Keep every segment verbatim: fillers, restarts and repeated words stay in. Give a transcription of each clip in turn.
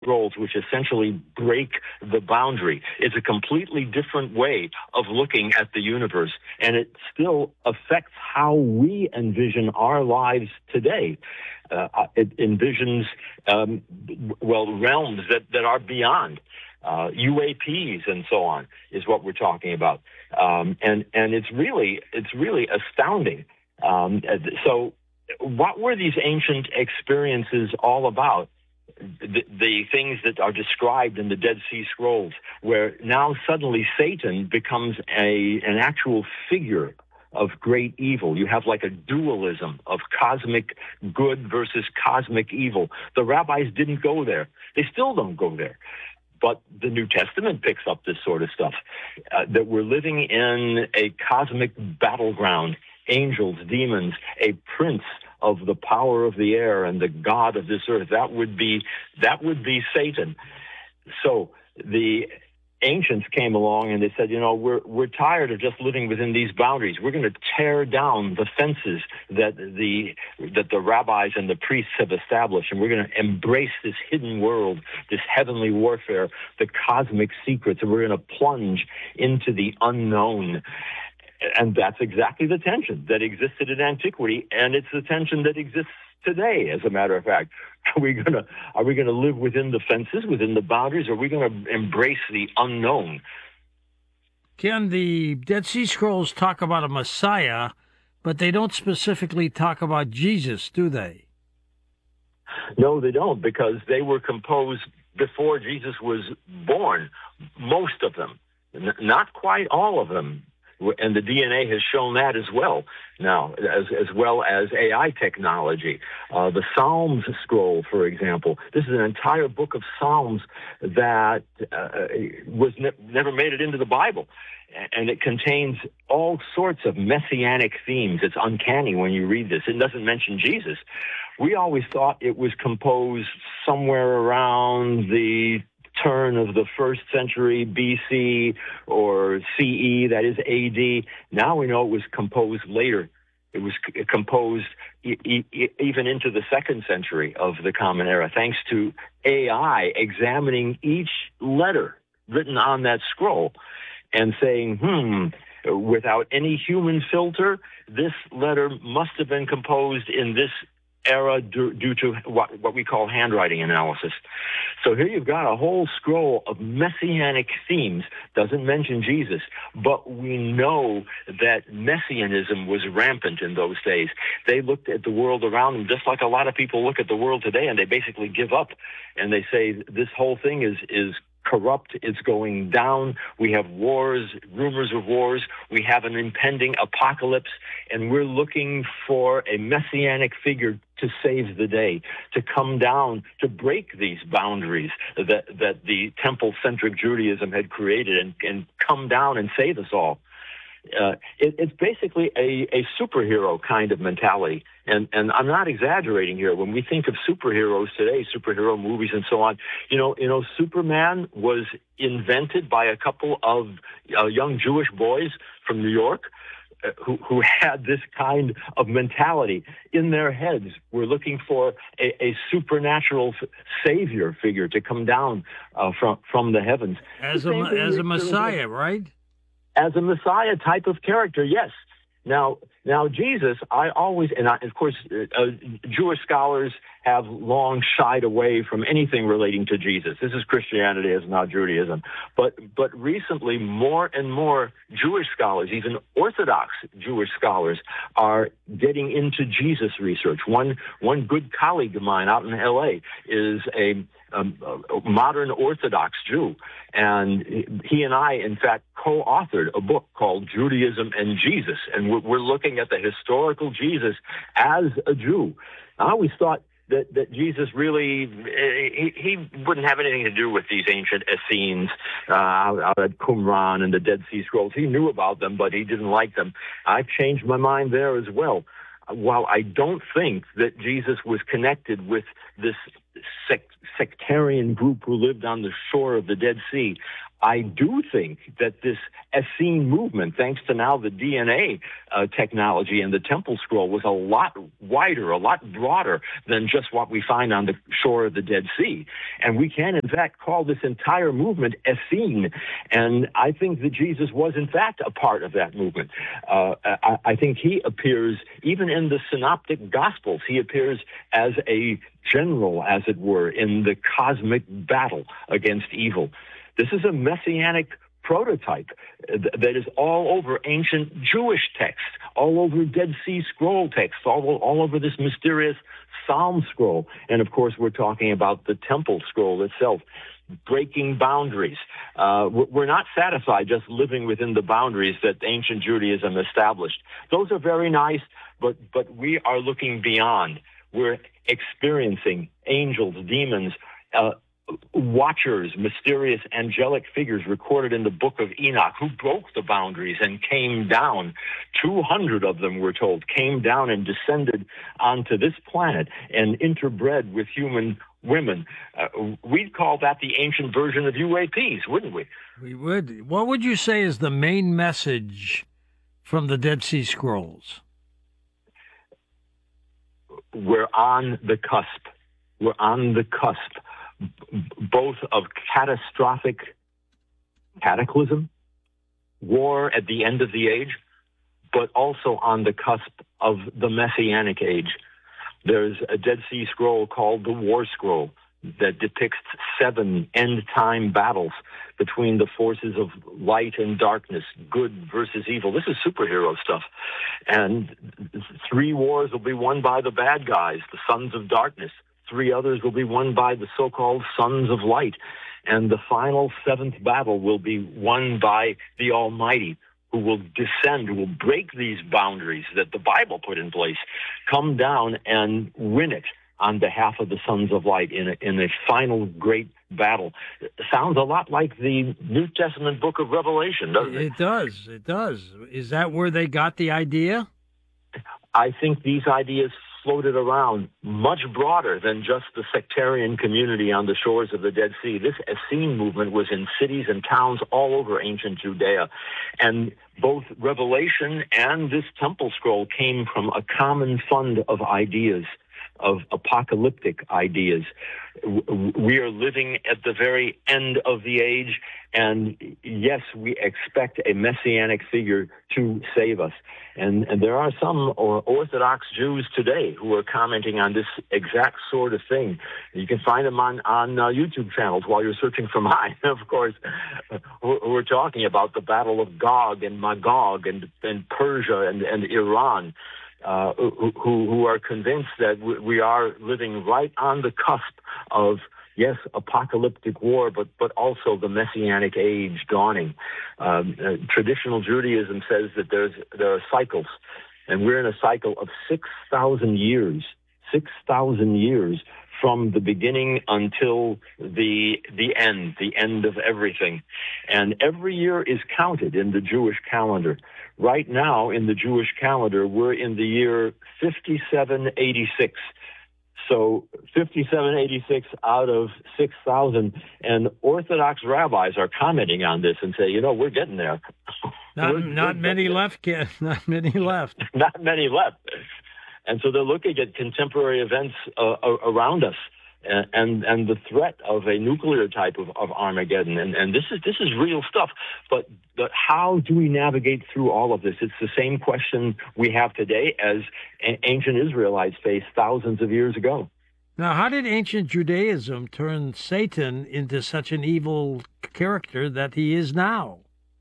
Scrolls, which essentially break the boundary. It's a completely different way of looking at the universe, and it still affects how we envision our lives today. Uh, it envisions, um, well, realms that, that are beyond. Uh, U A Ps and so on is what we're talking about, um, and and it's really it's really astounding. Um, so, what were these ancient experiences all about? The, the things that are described in the Dead Sea Scrolls, where now suddenly Satan becomes a an actual figure of great evil. You have like a dualism of cosmic good versus cosmic evil. The rabbis didn't go there. They still don't go there. But the New Testament picks up this sort of stuff, uh, that we're living in a cosmic battleground, angels, demons, a prince of the power of the air and the God of this earth. That would be, that would be Satan. So the ancients came along and they said, you know, we're we're tired of just living within these boundaries. We're going to tear down the fences that the that the rabbis and the priests have established, and we're going to embrace this hidden world, this heavenly warfare, the cosmic secrets, and we're going to plunge into the unknown. And that's exactly the tension that existed in antiquity, and it's the tension that exists today, as a matter of fact. Are we gonna are we gonna live within the fences, within the boundaries, or are we gonna embrace the unknown? Ken, the Dead Sea Scrolls talk about a Messiah, but they don't specifically talk about Jesus, do they? No, they don't, because they were composed before Jesus was born. Most of them, N- not quite all of them. And the D N A has shown that as well now, as, as well as A I technology. Uh, the Psalms scroll, for example, this is an entire book of Psalms that uh, was ne- never made it into the Bible. And it contains all sorts of messianic themes. It's uncanny when you read this. It doesn't mention Jesus. We always thought it was composed somewhere around the turn of the first century B C or C E, that is A D. Now we know it was composed later. It was c- composed e- e- even into the second century of the Common Era, thanks to A I examining each letter written on that scroll and saying, hmm, without any human filter, this letter must have been composed in this era due, due to what, what we call handwriting analysis. So here you've got a whole scroll of messianic themes, doesn't mention Jesus, but we know that messianism was rampant in those days. They looked at the world around them just like a lot of people look at the world today, and they basically give up, and they say this whole thing is is corrupt, it's going down, we have wars, rumors of wars, we have an impending apocalypse, and we're looking for a messianic figure to save the day, to come down, to break these boundaries that, that the temple-centric Judaism had created and, and come down and save us all. Uh, it, it's basically a, a superhero kind of mentality. And, and I'm not exaggerating here. When we think of superheroes today, superhero movies and so on, you know, you know, Superman was invented by a couple of uh, young Jewish boys from New York uh, who, who had this kind of mentality in their heads. We're looking for a, a supernatural f- savior figure to come down uh, from, from the heavens. As The a, as a Messiah, right? As a Messiah type of character, yes. Now, now Jesus, I always, and I, of course, uh, Jewish scholars have long shied away from anything relating to Jesus. This is Christianity, it's not Judaism. But, but recently, more and more Jewish scholars, even Orthodox Jewish scholars, are getting into Jesus research. One, one good colleague of mine out in L A is a Um, a modern Orthodox Jew. And he and I, in fact, co-authored a book called Judaism and Jesus. And we're, we're looking at the historical Jesus as a Jew. I always thought that, that Jesus really, he, he wouldn't have anything to do with these ancient Essenes uh, out, out at Qumran and the Dead Sea Scrolls. He knew about them, but he didn't like them. I've changed my mind there as well. While I don't think that Jesus was connected with this sect- sectarian group who lived on the shore of the Dead Sea, I do think that this Essene movement, thanks to now the D N A uh, technology and the Temple Scroll, was a lot wider, a lot broader than just what we find on the shore of the Dead Sea. And we can, in fact, call this entire movement Essene. And I think that Jesus was, in fact, a part of that movement. Uh, I, I think he appears, even in the Synoptic Gospels, he appears as a general, as it were, in the cosmic battle against evil. This is a messianic prototype that is all over ancient Jewish texts, all over Dead Sea Scroll texts, all, all over this mysterious Psalm scroll. And of course, we're talking about the Temple Scroll itself, breaking boundaries. Uh, we're not satisfied just living within the boundaries that ancient Judaism established. Those are very nice, but, but we are looking beyond. We're experiencing angels, demons, uh, watchers, mysterious angelic figures recorded in the book of Enoch who broke the boundaries and came down. two hundred of them, we're told, came down and descended onto this planet and interbred with human women. Uh, we'd call that the ancient version of U A Ps, wouldn't we? We would. What would you say is the main message from the Dead Sea Scrolls? We're on the cusp. We're on the cusp both of catastrophic cataclysm, war at the end of the age, but also on the cusp of the Messianic age. There's a Dead Sea Scroll called the War Scroll that depicts seven end-time battles between the forces of light and darkness, good versus evil. This is superhero stuff. And three wars will be won by the bad guys, the sons of darkness. Three others will be won by the so-called sons of light. And the final seventh battle will be won by the Almighty, who will descend, who will break these boundaries that the Bible put in place, come down and win it on behalf of the sons of light in a, in a final great battle. It sounds a lot like the New Testament book of Revelation, doesn't it? It does. It does. Is that where they got the idea? I think these ideas floated around much broader than just the sectarian community on the shores of the Dead Sea. This Essene movement was in cities and towns all over ancient Judea. And both Revelation and this Temple Scroll came from a common fund of ideas, of apocalyptic ideas. We are living at the very end of the age, and yes, we expect a messianic figure to save us. And, and there are some Orthodox Jews today who are commenting on this exact sort of thing. You can find them on, on uh, YouTube channels while you're searching for mine, of course. We're, we're talking about the Battle of Gog and Magog and, and Persia and, and Iran. Uh, who, who are convinced that we are living right on the cusp of, yes, apocalyptic war, but, but also the Messianic age dawning. Um, uh, traditional Judaism says that there's there are cycles, and we're in a cycle of six thousand years, six thousand years from the beginning until the the end, the end of everything. And every year is counted in the Jewish calendar. Right now, in the Jewish calendar, we're in the year fifty-seven eighty-six. So fifty-seven eighty-six out of six thousand. And Orthodox rabbis are commenting on this and say, you know, we're getting there. Not, we're, not we're many left, kid. Not many left. Not many left. And so they're looking at contemporary events uh, around us and, and and the threat of a nuclear type of, of Armageddon. And, and this is this is real stuff. But the, how do we navigate through all of this? It's the same question we have today as a- ancient Israelites faced thousands of years ago. Now, how did ancient Judaism turn Satan into such an evil character that he is now?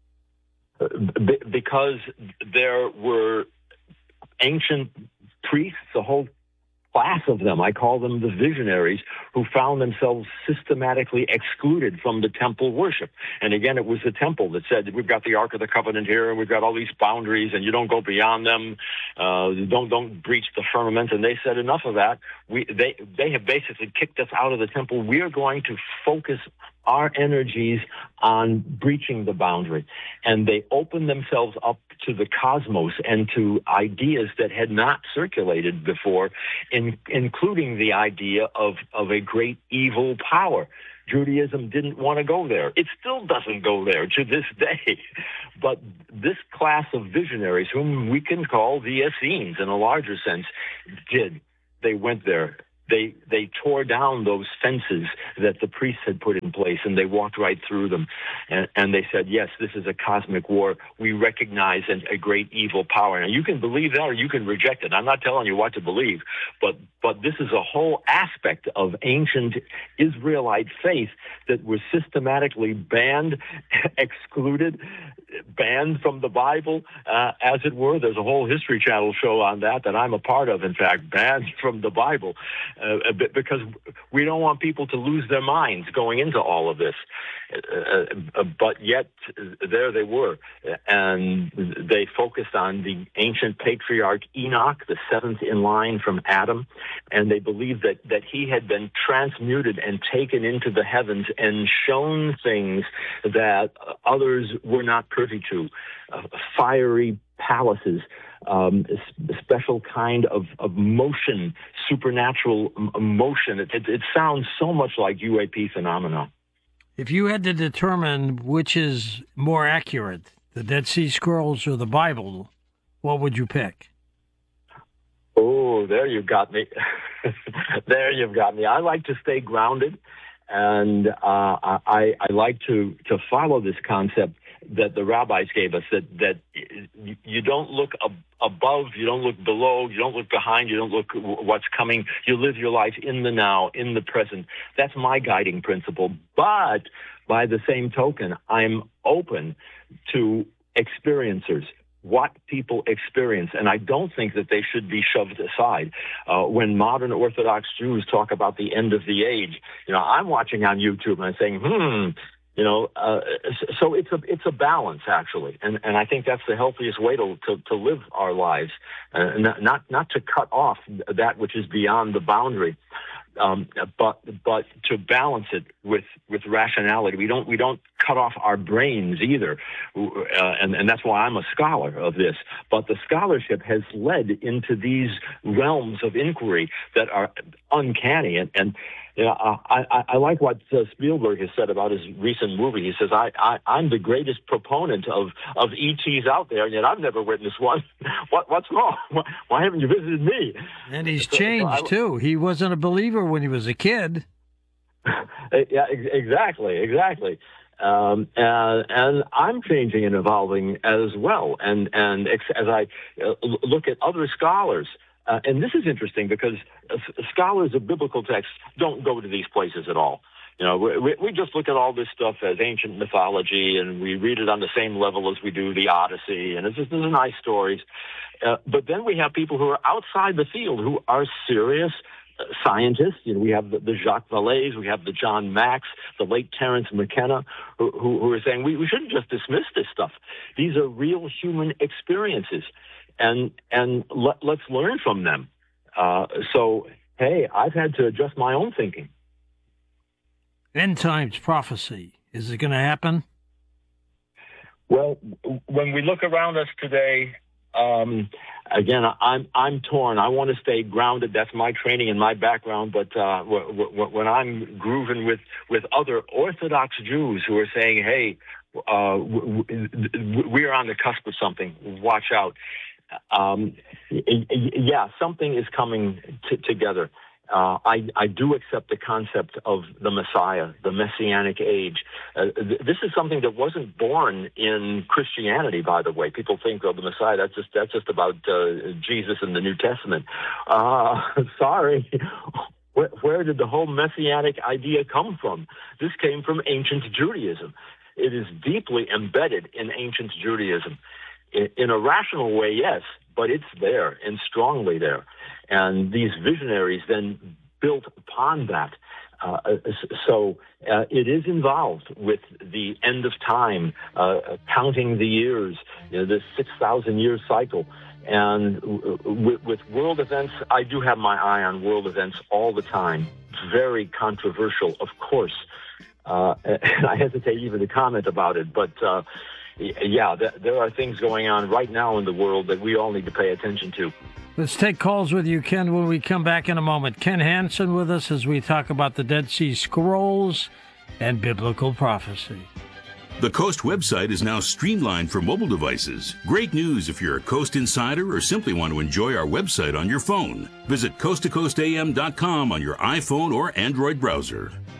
Uh, b- because there were ancient priests, a whole class of them, I call them the visionaries, who found themselves systematically excluded from the temple worship. And again, it was the temple that said, we've got the Ark of the Covenant here, and we've got all these boundaries, and you don't go beyond them, uh, don't don't breach the firmament. And they said, enough of that. We they they have basically kicked us out of the temple. We are going to focus our energies on breaching the boundary. And they opened themselves up to the cosmos and to ideas that had not circulated before, in, including the idea of, of a great evil power. Judaism didn't want to go there. It still doesn't go there to this day. But this class of visionaries, whom we can call the Essenes in a larger sense, did. They went there. They they tore down those fences that the priests had put in place, and they walked right through them. And, and they said, yes, this is a cosmic war. We recognize an, a great evil power. Now, you can believe that or you can reject it. I'm not telling you what to believe, but but this is a whole aspect of ancient Israelite faith that was systematically banned, excluded, banned from the Bible, uh, as it were. There's a whole History Channel show on that that I'm a part of, in fact, banned from the Bible. Uh, because we don't want people to lose their minds going into all of this. Uh, uh, but yet, uh, there they were. And they focused on the ancient patriarch Enoch, the seventh in line from Adam, and they believed that, that he had been transmuted and taken into the heavens and shown things that others were not privy to, uh, fiery palaces, um, a special kind of, of motion, supernatural motion. It, it, it sounds so much like U A P phenomena. If you had to determine which is more accurate, the Dead Sea Scrolls or the Bible, what would you pick? Oh, there you got me. There you've got me. I like to stay grounded, and uh, I, I like to, to follow this concept that the rabbis gave us, that, that you don't look ab- above, you don't look below, you don't look behind, you don't look what's coming. You live your life in the now, in the present. That's my guiding principle. But by the same token, I'm open to experiencers, what people experience, and I don't think that they should be shoved aside. Uh, when modern Orthodox Jews talk about the end of the age, you know, I'm watching on YouTube and I'm saying, hmm, You know, uh, so it's a it's a balance, actually, and and I think that's the healthiest way to to, to live our lives, uh, not, not not to cut off that which is beyond the boundary, um, but but to balance it with with rationality. We don't we don't cut off our brains either, uh, and and that's why I'm a scholar of this. But the scholarship has led into these realms of inquiry that are uncanny, and and. You know, I, I, I like what uh, Spielberg has said about his recent movie. He says, I, I, I'm the greatest proponent of, of E Ts out there, and yet I've never witnessed one. what, what's wrong? Why haven't you visited me? And he's so, changed, so I, too. He wasn't a believer when he was a kid. Yeah, exactly, exactly. Um, and, and I'm changing and evolving as well. And, and as I uh, look at other scholars, Uh, and this is interesting because uh, scholars of biblical texts don't go to these places at all. You know, we, we just look at all this stuff as ancient mythology, and we read it on the same level as we do the Odyssey, and it's just these are nice stories. Uh, but then we have people who are outside the field who are serious uh, scientists. You know, we have the, the Jacques Vallées, we have the John Max, the late Terence McKenna, who, who, who are saying we, we shouldn't just dismiss this stuff. These are real human experiences. And and let, let's learn from them. Uh, so, hey, I've had to adjust my own thinking. End times prophecy. Is it going to happen? Well, when we look around us today, um, again, I'm I'm torn. I want to stay grounded. That's my training and my background. But uh, w- w- when I'm grooving with, with other Orthodox Jews who are saying, hey, uh, w- w- we're on the cusp of something, watch out. Um, yeah, something is coming t- together. Uh, I, I do accept the concept of the Messiah, the Messianic age. Uh, th- this is something that wasn't born in Christianity, by the way. People think, oh, the Messiah, that's just that's just about uh, Jesus in the New Testament. Uh, sorry. Where, where did the whole Messianic idea come from? This came from ancient Judaism. It is deeply embedded in ancient Judaism. In a rational way, yes, but it's there and strongly there. And these visionaries then built upon that. Uh, so uh, it is involved with the end of time, uh, counting the years, you know, this six thousand year cycle. And with, with world events, I do have my eye on world events all the time. Very controversial, of course. Uh, and I hesitate even to comment about it, but uh, yeah, there are things going on right now in the world that we all need to pay attention to. Let's take calls with you, Ken, when we come back in a moment. Ken Hansen with us as we talk about the Dead Sea Scrolls and biblical prophecy. The Coast website is now streamlined for mobile devices. Great news if you're a Coast insider or simply want to enjoy our website on your phone. Visit coast to coast a m dot com on your iPhone or Android browser.